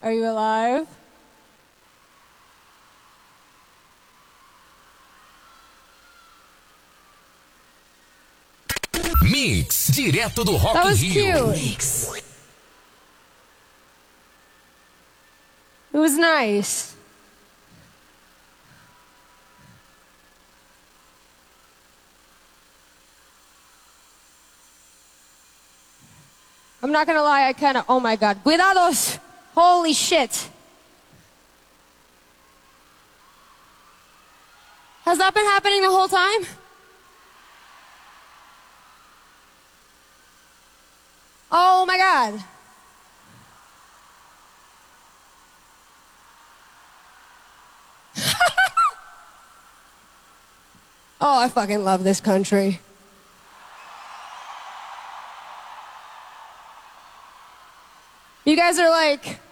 Are you alive? Mix, direto do Rock That was in cute. Rio. Mix. It was nice. I'm not gonna lie, I kinda, oh my god. Cuidados! Holy shit. Has that been happening the whole time? Oh my god. Oh, I fucking love this country. You guys are like